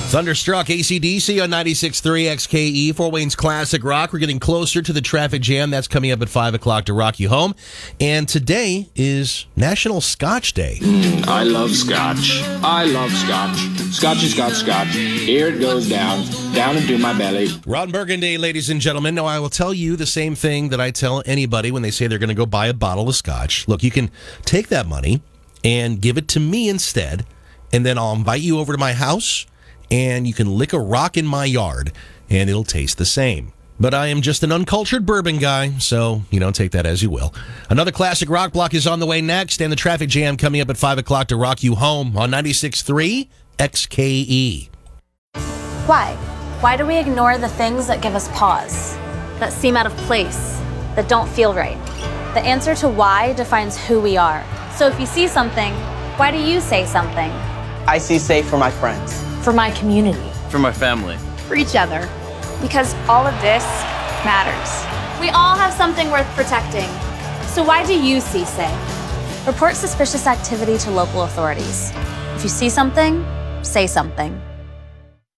Thunderstruck AC/DC on 96.3 XKE, Fort Wayne's Classic Rock. We're getting closer to the traffic jam. That's coming up at 5 o'clock to rock you home. And today is National Scotch Day. I love scotch. I love scotch. Scotchy, scotch, scotch. Here it goes down into my belly. Ron Burgundy, ladies and gentlemen. Now, I will tell you the same thing that I tell anybody when they say they're going to go buy a bottle of scotch. Look, you can take that money and give it to me instead, and then I'll invite you over to my house, and you can lick a rock in my yard, and it'll taste the same. But I am just an uncultured bourbon guy, so, take that as you will. Another classic rock block is on the way next, and the traffic jam coming up at 5 o'clock to rock you home on 96.3 XKE. Why? Why do we ignore the things that give us pause, that seem out of place, that don't feel right? The answer to why defines who we are. So if you see something, why do you say something? I see safe for my friends. For my community. For my family. For each other. Because all of this matters. We all have something worth protecting. So why do you see safe? Report suspicious activity to local authorities. If you see something, say something.